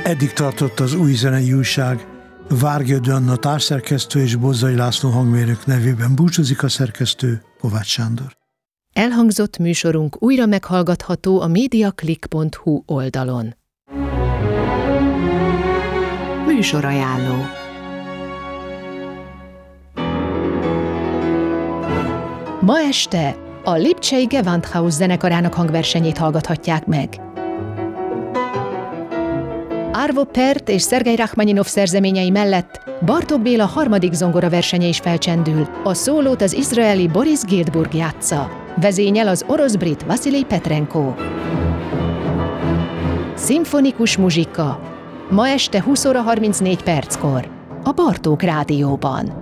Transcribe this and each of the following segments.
Eddig tartott az Új Zenei Újság. Várgyödő Anna társszerkesztő és Bozzai László hangmérnök nevében búcsúzik a szerkesztő, Kovács Sándor. Elhangzott műsorunk újra meghallgatható a mediaclick.hu oldalon. Műsorajánló. Ma este a Lipcsei Gewandhaus zenekarának hangversenyét hallgathatják meg. Arvo Pärt és Szergej Rachmaninov szerzeményei mellett Bartók Béla harmadik zongora versenye is felcsendül. A szólót az izraeli Boris Giltburg játsza. Vezényel az orosz-brit Vasilij Petrenko. Szimfonikus muzsika. Ma este 20 óra 34 perckor a Bartók Rádióban.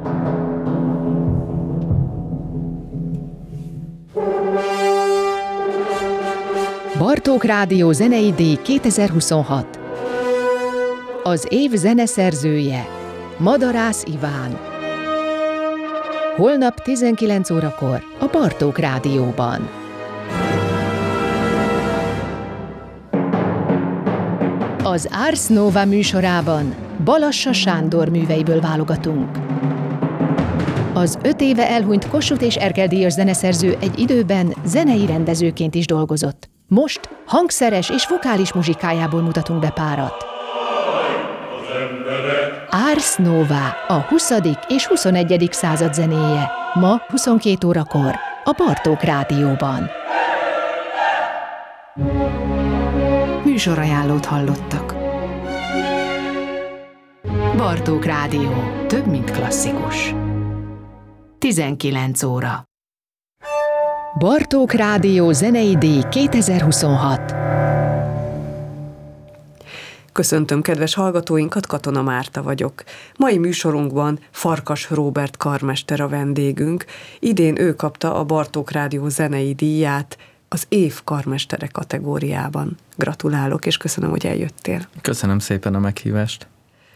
Bartók Rádió zenei díj 2026. Az év zeneszerzője Madarász Iván. Holnap 19 órakor a Bartók Rádióban. Az Ars Nova műsorában Balassa Sándor műveiből válogatunk. Az 5 éve elhunyt Kossuth és Erkel-díjas zeneszerző egy időben zenei rendezőként is dolgozott. Most hangszeres és vokális muzsikájából mutatunk be párat. Ars Nova, a 20. és 21. század zenéje. Ma 22 órakor a Bartók Rádióban. Műsorajánlót hallottak. Bartók Rádió. Több, mint klasszikus. 19 óra. Bartók Rádió zenei díj 2026. Köszöntöm kedves hallgatóinkat, Katona Márta vagyok. Mai műsorunkban Farkas Róbert karmester a vendégünk. Idén ő kapta a Bartók Rádió zenei díját az év karmestere kategóriában. Gratulálok, és köszönöm, hogy eljöttél. Köszönöm szépen a meghívást.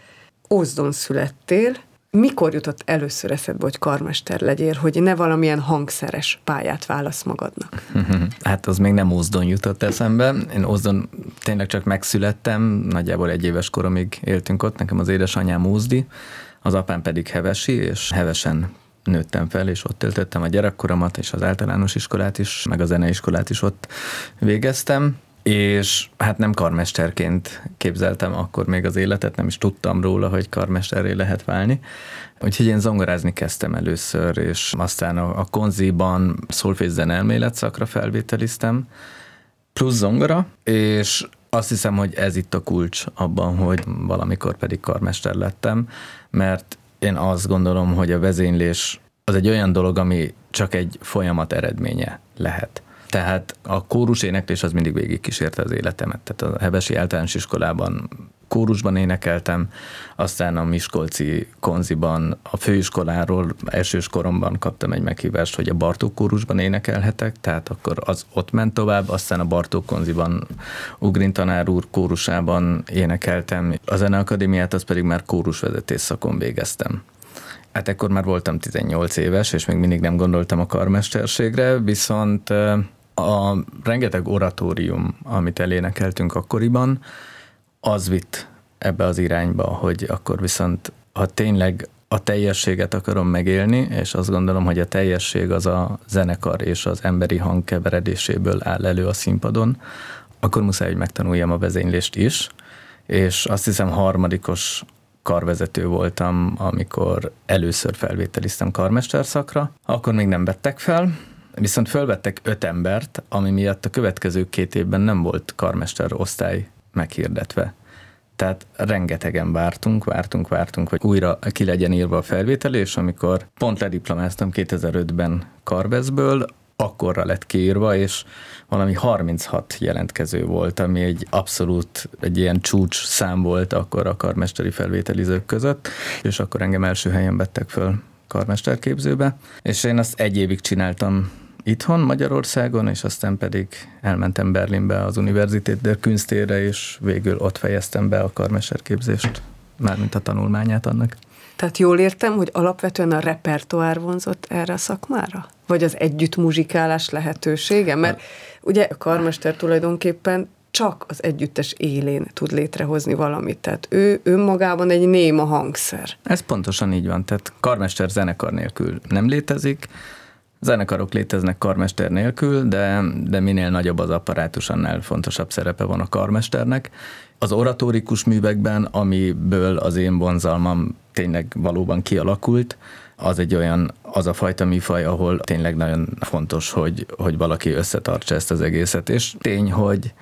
Ózdon születtél. Mikor jutott először eszedbe, hogy karmester legyél, hogy ne valamilyen hangszeres pályát válasz magadnak? Hát az még nem Ózdon jutott eszembe. Én Ózdon tényleg csak megszülettem, nagyjából 1 éves koromig éltünk ott, nekem az édesanyám ózdi, az apám pedig hevesi, és hevesen nőttem fel, és ott töltöttem a gyerekkoromat, és az általános iskolát is, meg a zeneiskolát is ott végeztem. És hát nem karmesterként képzeltem akkor még az életet, nem is tudtam róla, hogy karmesterré lehet válni. Úgyhogy én zongorázni kezdtem először, és aztán a konziban szolfészzen elmélet szakra felvételiztem, plusz zongora, és azt hiszem, hogy ez itt a kulcs abban, hogy valamikor pedig karmester lettem, mert én azt gondolom, hogy a vezénylés az egy olyan dolog, ami csak egy folyamat eredménye lehet. Tehát a kórus éneklés az mindig végig kísérte az életemet. Tehát a hevesi általános iskolában kórusban énekeltem, aztán a miskolci konziban, a főiskoláról elsős koromban kaptam egy meghívást, hogy a Bartók kórusban énekelhetek, tehát akkor az ott ment tovább, aztán a Bartók konziban Ugrin tanár úr kórusában énekeltem, a Zeneakadémiát az pedig már kórusvezetés szakon végeztem. Hát ekkor már voltam 18 éves, és még mindig nem gondoltam a karmesterségre, viszont a rengeteg oratórium, amit elénekeltünk akkoriban, az vitt ebbe az irányba, hogy akkor viszont, ha tényleg a teljességet akarom megélni, és azt gondolom, hogy a teljesség az a zenekar és az emberi hang keveredéséből áll elő a színpadon, akkor muszáj, hogy megtanuljam a vezénylést is, és azt hiszem harmadikos karvezető voltam, amikor először felvételiztem karmesterszakra. Akkor még nem vettek fel, viszont felvettek 5 embert, ami miatt a következő 2 évben nem volt karmester osztály meghirdetve. Tehát rengetegen vártunk, hogy újra ki legyen írva a felvétel, és amikor pont lediplomáztam 2005-ben karvezből, akkorra lett kiírva, és valami 36 jelentkező volt, ami egy abszolút egy ilyen csúcs szám volt akkor a karmesteri felvételizők között, és akkor engem első helyen vettek föl karmesterképzőbe, és én azt 1 évig csináltam itthon, Magyarországon, és aztán pedig elmentem Berlinbe az Universität der Künstére, és végül ott fejeztem be a karmesterképzést, mármint a tanulmányát annak. Tehát jól értem, hogy alapvetően a repertoár vonzott erre a szakmára? Vagy az együtt muzsikálás lehetősége? Mert ugye a karmester tulajdonképpen csak az együttes élén tud létrehozni valamit. Tehát ő önmagában egy néma hangszer. Ez pontosan így van. Tehát karmester zenekar nélkül nem létezik, zenekarok léteznek karmester nélkül, de minél nagyobb az apparátus, annál fontosabb szerepe van a karmesternek. Az oratórikus művekben, amiből az én vonzalmam tényleg valóban kialakult, az a fajta műfaj, ahol tényleg nagyon fontos, hogy valaki összetartsa ezt az egészet. És tény, hogy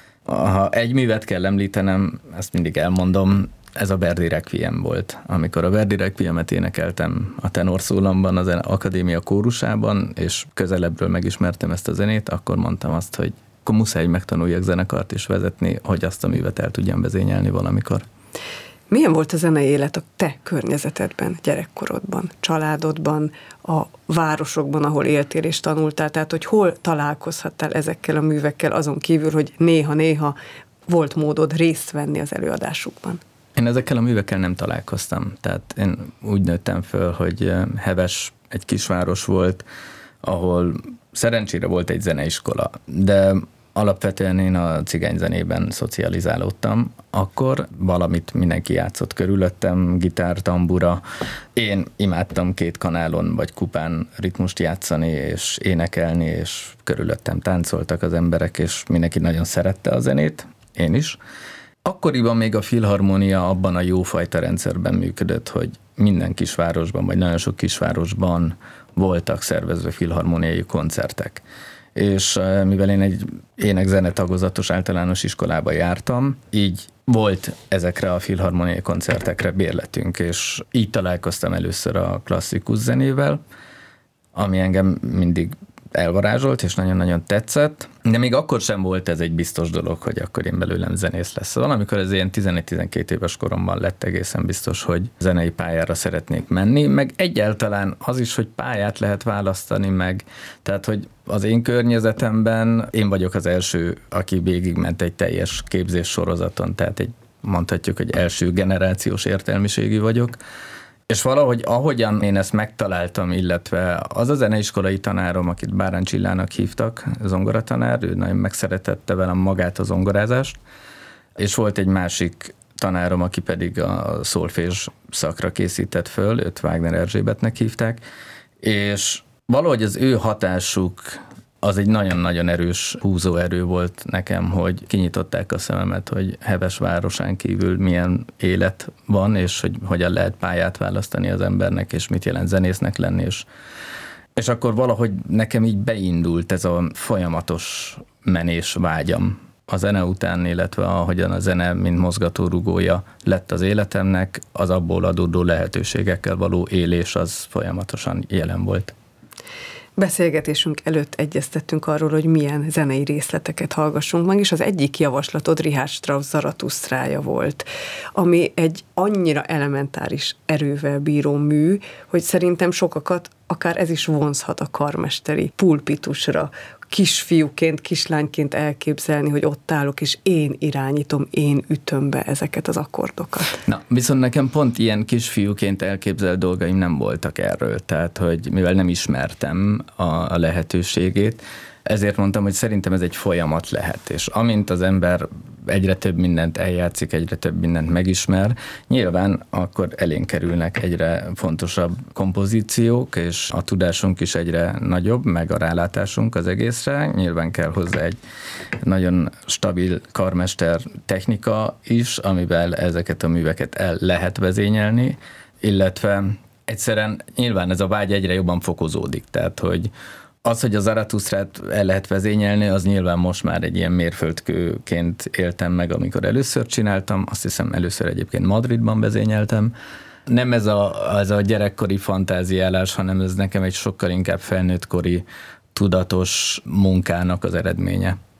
ha egy művet kell említenem, ezt mindig elmondom, ez a Verdi Requiem volt. Amikor a Verdi Requiemet énekeltem a tenorszólamban, az akadémia kórusában, és közelebbről megismertem ezt a zenét, akkor mondtam azt, hogy akkor muszáj megtanuljak zenekart is vezetni, hogy azt a művet el tudjam vezényelni valamikor. Milyen volt a zenei élet a te környezetedben, gyerekkorodban, családodban, a városokban, ahol éltél és tanultál? Tehát, hogy hol találkozhattál ezekkel a művekkel, azon kívül, hogy néha-néha volt módod részt venni az előadásukban? Én ezekkel a művekkel nem találkoztam. Tehát én úgy nőttem föl, hogy Heves egy kisváros volt, ahol szerencsére volt egy zeneiskola, de alapvetően én a cigányzenében szocializálódtam. Akkor valamit mindenki játszott körülöttem, gitár, tambura. Én imádtam 2 kanálon vagy kupán ritmust játszani és énekelni, és körülöttem táncoltak az emberek, és mindenki nagyon szerette a zenét, én is. Akkoriban még a filharmónia abban a jófajta rendszerben működött, hogy minden kisvárosban, vagy nagyon sok kisvárosban voltak szervezve filharmóniai koncertek. És mivel én egy ének-zene tagozatos általános iskolába jártam, így volt ezekre a filharmóniai koncertekre bérletünk, és így találkoztam először a klasszikus zenével, ami engem mindig elvarázsolt, és nagyon-nagyon tetszett, de még akkor sem volt ez egy biztos dolog, hogy akkor én belőlem zenész lesz. Valamikor ez ilyen 11-12 éves koromban lett egészen biztos, hogy zenei pályára szeretnék menni, meg egyáltalán az is, hogy pályát lehet választani meg. Tehát, hogy az én környezetemben én vagyok az első, aki végigment egy teljes képzés sorozaton, tehát mondhatjuk, hogy első generációs értelmiségi vagyok. És valahogy ahogyan én ezt megtaláltam, illetve az a zeneiskolai tanárom, akit Bárán Csillának hívtak, zongoratanár, ő nagyon megszeretette velem magát a zongorázást, és volt egy másik tanárom, aki pedig a szolfés szakra készített föl, őt Wagner Erzsébetnek hívták, és valahogy az ő hatásuk az egy nagyon-nagyon erős húzóerő volt nekem, hogy kinyitották a szememet, hogy Heves városán kívül milyen élet van, és hogy hogyan lehet pályát választani az embernek, és mit jelent zenésznek lenni. És akkor valahogy nekem így beindult ez a folyamatos menés vágyam a zene után, illetve ahogyan a zene, mint mozgatórugója lett az életemnek, az abból adódó lehetőségekkel való élés az folyamatosan jelen volt. Beszélgetésünk előtt egyeztettünk arról, hogy milyen zenei részleteket hallgassunk meg, és az egyik javaslatod Richard Strauss Zaratusztrája volt, ami egy annyira elementáris erővel bíró mű, hogy szerintem sokakat akár ez is vonzhat a karmesteri pulpitusra, kisfiúként, kislányként elképzelni, hogy ott állok, és én irányítom, én ütöm be ezeket az akkordokat. Na, viszont nekem pont ilyen kisfiúként elképzelt dolgaim nem voltak erről, tehát, hogy mivel nem ismertem a lehetőségét, ezért mondtam, hogy szerintem ez egy folyamat lehet, és amint az ember egyre több mindent eljátszik, egyre több mindent megismer, nyilván akkor elénk kerülnek egyre fontosabb kompozíciók, és a tudásunk is egyre nagyobb, meg a rálátásunk az egészre. Nyilván kell hozzá egy nagyon stabil karmester technika is, amivel ezeket a műveket el lehet vezényelni, illetve egyszerűen nyilván ez a vágy egyre jobban fokozódik, tehát hogy az, hogy a Zaratusztrát el lehet vezényelni, az nyilván most már egy ilyen mérföldkőként éltem meg, amikor először csináltam. Azt hiszem, először egyébként Madridban vezényeltem. Nem ez a gyerekkori fantáziálás, hanem ez nekem egy sokkal inkább felnőttkori tudatos munkának az eredménye.